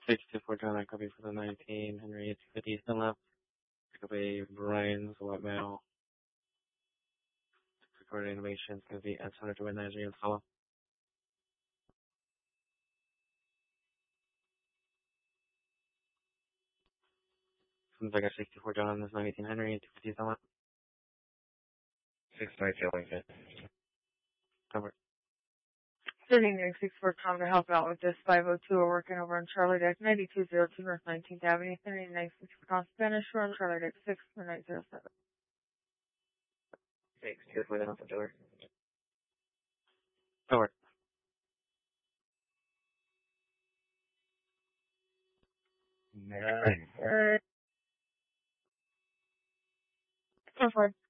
624 John, I copy for the 19, Henry 850 Eastern left. I copy Brian's white male. Recorded animation is going to be S100 to 190 and follow. From Vega 64 John, this is 19 Henry 250 Eastern left. 692 Lincoln. Cover. 3964 Tom to help out with this 502. We're working over on Charlie Deck 9202 North 19th Avenue. 3964 Tom Spanish. We're on Charlie Deck 64907. Thanks. 2 off the door. Cover. Nine. Go for it.